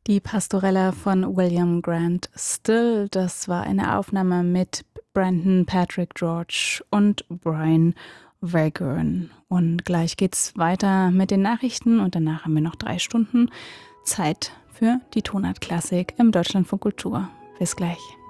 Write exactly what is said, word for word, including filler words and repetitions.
Die Pastorella von William Grant Still, das war eine Aufnahme mit Brandon Patrick George und Brian Vaughan. Und gleich geht's weiter mit den Nachrichten und danach haben wir noch drei Stunden Zeit für die Tonart Klassik im Deutschlandfunk Kultur. Bis gleich.